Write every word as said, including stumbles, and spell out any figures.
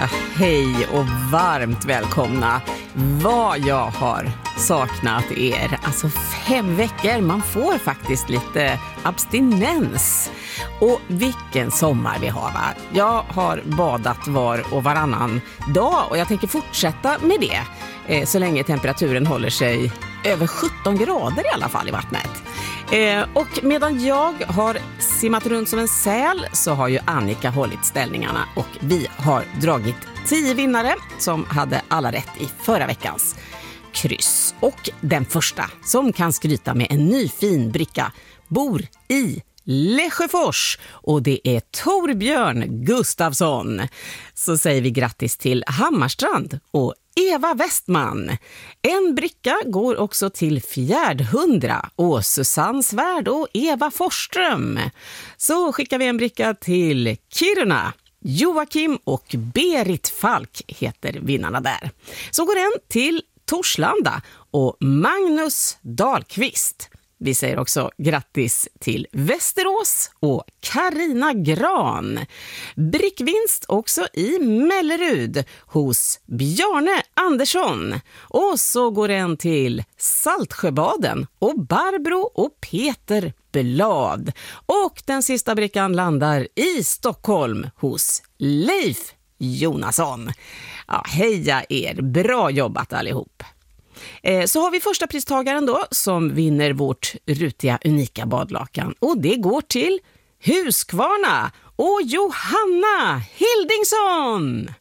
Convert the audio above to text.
Ja, hej och varmt välkomna. Vad jag har saknat er. Alltså fem veckor, man får faktiskt lite abstinens. Och vilken sommar vi har, va? Jag har badat var och varannan dag och jag tänker fortsätta med det. Eh, så länge temperaturen håller sig över sjutton grader i alla fall i vattnet. Eh, och medan jag har simmat runt som en säl så har ju Annika hållit ställningarna och vi har dragit tio vinnare som hade alla rätt i förra veckans kryss. Och den första som kan skryta med en ny fin bricka bor i Lesjöfors och det är Torbjörn Gustafsson. Så säger vi grattis till Hammarstrand och Eva Westman. En bricka går också till Fjärdhundra och Susanne Svärd och Eva Forsström. Så skickar vi en bricka till Kiruna. Joakim och Berit Falk heter vinnarna där. Så går en till Torslanda och Magnus Dahlqvist. Vi säger också grattis till Västerås och Karina Gran. Brickvinst också i Mellerud hos Bjarne Andersson. Och så går en till Saltsjöbaden och Barbro och Peter Blad. Och den sista brickan landar i Stockholm hos Leif Jonasson. Ja, heja er, bra jobbat allihop. Så har vi första pristagaren då som vinner vårt rutiga unika badlakan. Och det går till Huskvarna och Johanna Hildingsson.